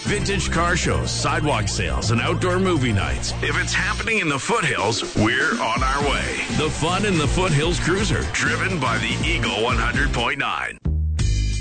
Vintage car shows, sidewalk sales, and outdoor movie nights. If it's happening in the foothills, we're on our way. The fun in the Foothills Cruiser, driven by the Eagle 100.9.